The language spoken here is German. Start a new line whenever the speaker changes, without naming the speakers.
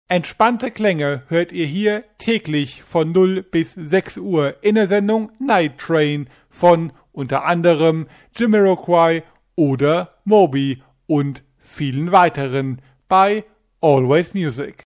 Entspannte Klänge hört ihr hier täglich von 0 bis 6 Uhr in der Sendung Night Train von unter anderem Jamiroquai oder Moby und vielen weiteren bei Always Music.